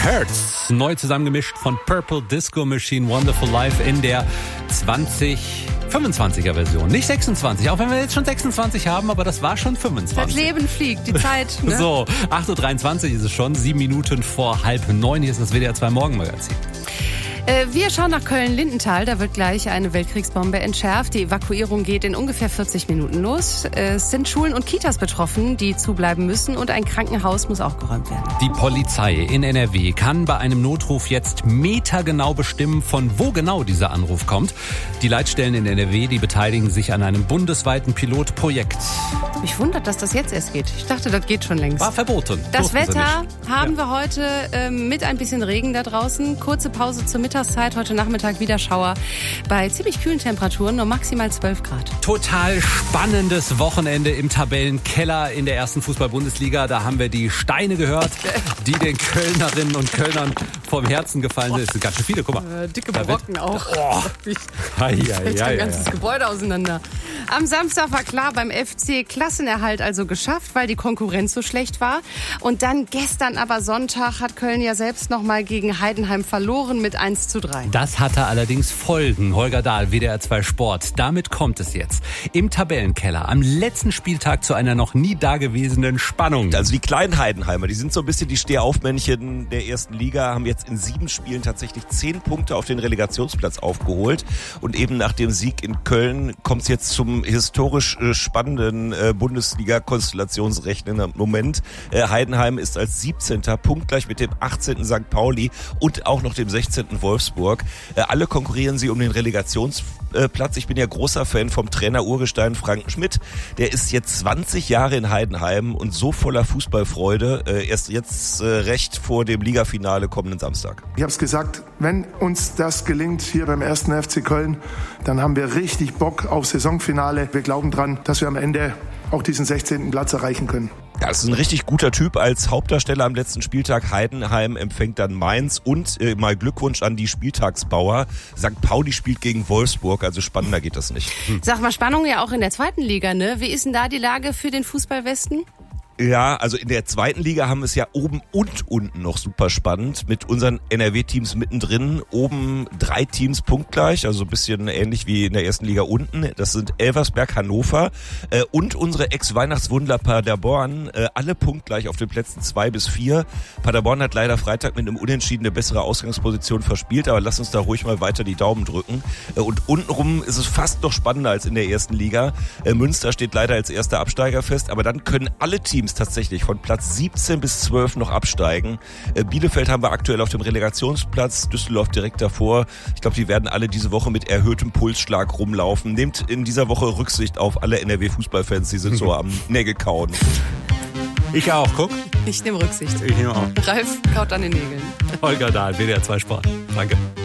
Hurts, neu zusammengemischt von Purple Disco Machine, Wonderful Life in der 2025er Version. Nicht 26, auch wenn wir jetzt schon 26 haben, aber das war schon 25. Das Leben fliegt, die Zeit. Ne? So, 8.23 Uhr ist es schon, 7 Minuten vor 8:30. Hier ist das WDR 2 Morgenmagazin. Wir schauen nach Köln-Lindenthal. Da wird gleich eine Weltkriegsbombe entschärft. Die Evakuierung geht in ungefähr 40 Minuten los. Es sind Schulen und Kitas betroffen, die zubleiben müssen. Und ein Krankenhaus muss auch geräumt werden. Die Polizei in NRW kann bei einem Notruf jetzt metergenau bestimmen, von wo genau dieser Anruf kommt. Die Leitstellen in NRW, die beteiligen sich an einem bundesweiten Pilotprojekt. Mich wundert, dass das jetzt erst geht. Ich dachte, das geht schon längst. War verboten. Das Wetter haben wir heute mit ein bisschen Regen da draußen. Kurze Pause zur Mittagszeit. Heute Nachmittag wieder Schauer bei ziemlich kühlen Temperaturen, nur maximal 12 Grad. Total spannendes Wochenende im Tabellenkeller in der ersten Fußball-Bundesliga. Da haben wir die Steine gehört, die den Kölnerinnen und Kölnern vom Herzen gefallen sind. Es sind ganz schön viele, guck mal. Dicke Brocken auch. Fällt ein ganzes Gebäude auseinander. Am Samstag war klar, beim FC Klassenerhalt also geschafft, weil die Konkurrenz so schlecht war. Und dann gestern aber Sonntag hat Köln ja selbst nochmal gegen Heidenheim verloren mit 1:3. Das hatte allerdings Folgen. Holger Dahl, WDR 2 Sport. Damit kommt es jetzt im Tabellenkeller am letzten Spieltag zu einer noch nie dagewesenen Spannung. Also die kleinen Heidenheimer, die sind so ein bisschen die Stehaufmännchen der ersten Liga, haben jetzt in 7 Spielen tatsächlich 10 Punkte auf den Relegationsplatz aufgeholt. Und eben nach dem Sieg in Köln kommt es jetzt zum historisch spannenden Bundesliga-Konstellationsrechnen im Moment. Heidenheim ist als 17. punktgleich mit dem 18. St. Pauli und auch noch dem 16. Wolfsburg. Alle konkurrieren sie um den Relegationsplatz. Ich bin ja großer Fan vom Trainer Urgestein Frank Schmidt. Der ist jetzt 20 Jahre in Heidenheim und so voller Fußballfreude. Erst jetzt recht vor dem Ligafinale kommenden Samstag. Ich habe es gesagt, wenn uns das gelingt hier beim 1. FC Köln, dann haben wir richtig Bock auf Saisonfinale. Wir glauben dran, dass wir am Ende auch diesen 16. Platz erreichen können. Ja, das ist ein richtig guter Typ als Hauptdarsteller am letzten Spieltag. Heidenheim empfängt dann Mainz und mal Glückwunsch an die Spieltagsbauer. St. Pauli spielt gegen Wolfsburg, also spannender geht das nicht. Sag mal, Spannung ja auch in der zweiten Liga, ne? Wie ist denn da die Lage für den Fußballwesten? Ja, also in der zweiten Liga haben wir es ja oben und unten noch super spannend mit unseren NRW-Teams mittendrin. Oben 3 Teams punktgleich, also ein bisschen ähnlich wie in der ersten Liga unten. Das sind Elversberg, Hannover und unsere Ex-Weihnachtswunder Paderborn, alle punktgleich auf den Plätzen 2 bis 4. Paderborn hat leider Freitag mit einem Unentschieden eine bessere Ausgangsposition verspielt, aber lass uns da ruhig mal weiter die Daumen drücken. Und untenrum ist es fast noch spannender als in der ersten Liga. Münster steht leider als erster Absteiger fest, aber dann können alle Teams tatsächlich von Platz 17 bis 12 noch absteigen. Bielefeld haben wir aktuell auf dem Relegationsplatz, Düsseldorf direkt davor. Ich glaube, die werden alle diese Woche mit erhöhtem Pulsschlag rumlaufen. Nehmt in dieser Woche Rücksicht auf alle NRW-Fußballfans, die sind so am Nägel kauen. Ich auch, guck. Ich nehme Rücksicht. Ich nehme auch. Ralf kaut an den Nägeln. Holger Dahl, WDR 2 Sport. Danke.